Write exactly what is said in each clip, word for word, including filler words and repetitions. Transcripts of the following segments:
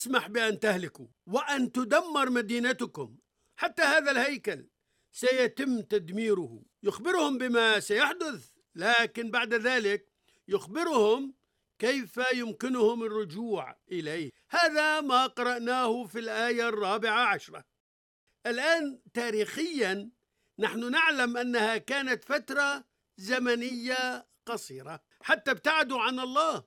اسمح بأن تهلكوا وأن تدمر مدينتكم، حتى هذا الهيكل سيتم تدميره. يخبرهم بما سيحدث، لكن بعد ذلك يخبرهم كيف يمكنهم الرجوع إليه. هذا ما قرأناه في الآية الرابعة عشرة. الآن تاريخيا نحن نعلم أنها كانت فترة زمنية قصيرة حتى ابتعدوا عن الله،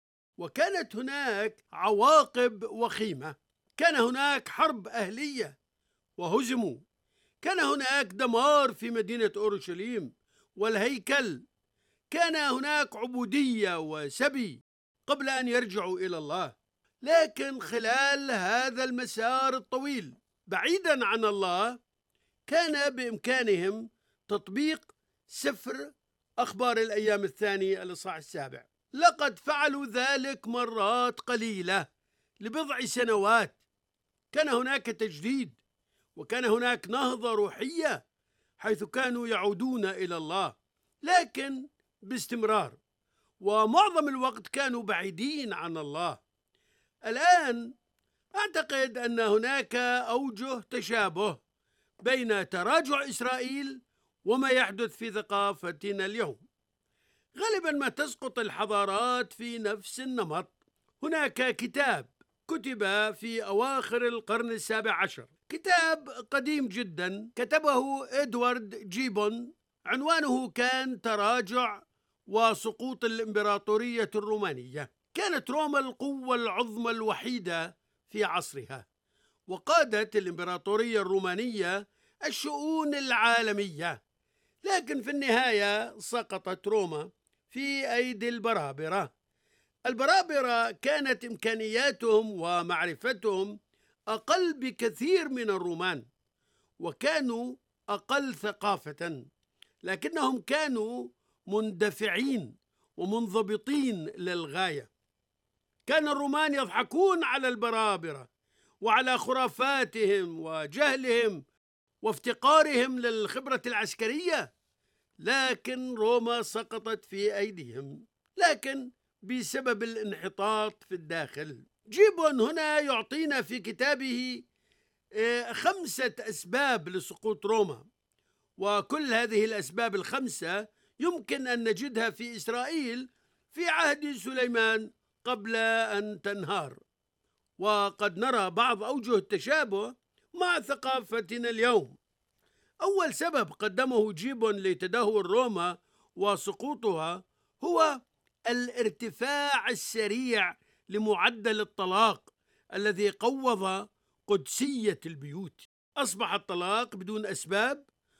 وكانت هناك عواقب وخيمة. كان هناك حرب أهلية وهزموا، كان هناك دمار في مدينة أورشليم والهيكل، كان هناك عبودية وسبي قبل أن يرجعوا إلى الله. لكن خلال هذا المسار الطويل بعيدا عن الله كان بإمكانهم تطبيق سفر أخبار الأيام الثاني الإصحاح السابع. لقد فعلوا ذلك مرات قليلة لبضع سنوات. كان هناك تجديد وكان هناك نهضة روحية حيث كانوا يعودون إلى الله، لكن باستمرار، ومعظم الوقت كانوا بعيدين عن الله. الآن أعتقد أن هناك أوجه تشابه بين تراجع إسرائيل وما يحدث في ثقافتنا اليوم. غالبا ما تسقط الحضارات في نفس النمط. هناك كتاب كتب في أواخر القرن السابع عشر، كتاب قديم جدا كتبه إدوارد جيبون، عنوانه كان تراجع وسقوط الإمبراطورية الرومانية. كانت روما القوة العظمى الوحيدة في عصرها، وقادت الإمبراطورية الرومانية الشؤون العالمية، لكن في النهاية سقطت روما في أيدي البرابرة. البرابرة كانت إمكانياتهم ومعرفتهم أقل بكثير من الرومان، وكانوا أقل ثقافة، لكنهم كانوا مندفعين ومنضبطين للغاية. كان الرومان يضحكون على البرابرة وعلى خرافاتهم وجهلهم وافتقارهم للخبرة العسكرية، لكن روما سقطت في أيديهم، لكن بسبب الانحطاط في الداخل. جيبون هنا يعطينا في كتابه خمسة أسباب لسقوط روما، وكل هذه الأسباب الخمسة يمكن أن نجدها في إسرائيل في عهد سليمان قبل أن تنهار، وقد نرى بعض أوجه التشابه مع ثقافتنا اليوم. أول سبب قدمه جيبون لتدهور روما وسقوطها هو الارتفاع السريع لمعدل الطلاق الذي قوض قدسية البيوت. أصبح الطلاق بدون أسباب،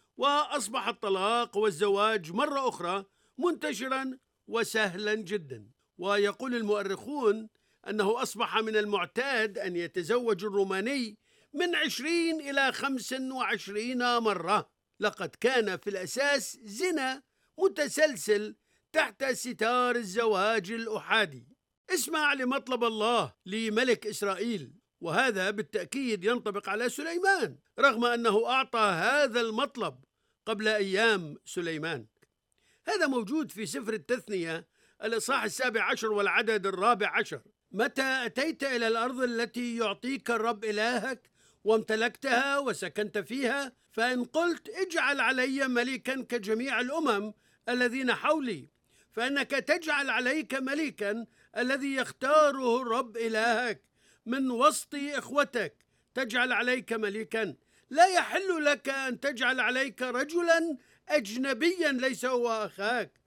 وأصبح الطلاق والزواج مرة أخرى منتشرا وسهلا جدا. ويقول المؤرخون أنه أصبح من المعتاد أن يتزوج الروماني من عشرين إلى خمس وعشرين مرة. لقد كان في الأساس زنا متسلسل تحت ستار الزواج الأحادي. اسمع لمطلب الله لملك إسرائيل، وهذا بالتأكيد ينطبق على سليمان رغم أنه أعطى هذا المطلب قبل أيام سليمان. هذا موجود في سفر التثنية الإصحاح السابع عشر والعدد الرابع عشر. متى أتيت إلى الأرض التي يعطيك الرب إلهك وامتلكتها وسكنت فيها، فإن قلت اجعل علي ملكا كجميع الأمم الذين حولي، فإنك تجعل عليك ملكا الذي يختاره الرب إلهك من وسط إخوتك، تجعل عليك ملكا. لا يحل لك أن تجعل عليك رجلا أجنبيا ليس هو أخاك،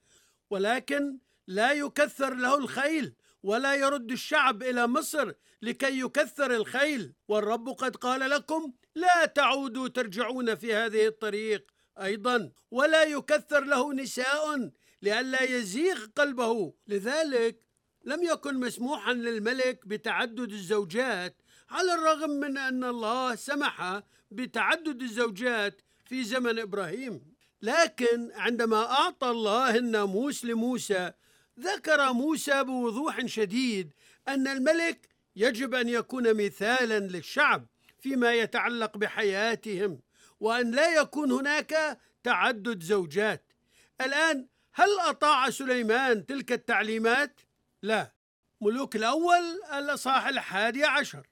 ولكن لا يكثر له الخيل ولا يرد الشعب إلى مصر لكي يكثر الخيل. والرب قد قال لكم لا تعودوا ترجعون في هذه الطريق أيضا، ولا يكثر له نساء لئلا يزيغ قلبه. لذلك لم يكن مسموحا للملك بتعدد الزوجات، على الرغم من أن الله سمح بتعدد الزوجات في زمن إبراهيم. لكن عندما أعطى الله الناموس لموسى، ذكر موسى بوضوح شديد أن الملك يجب أن يكون مثالا للشعب فيما يتعلق بحياتهم، وأن لا يكون هناك تعدد زوجات. الآن هل أطاع سليمان تلك التعليمات؟ لا. ملوك الأول الإصحاح الحادي عشر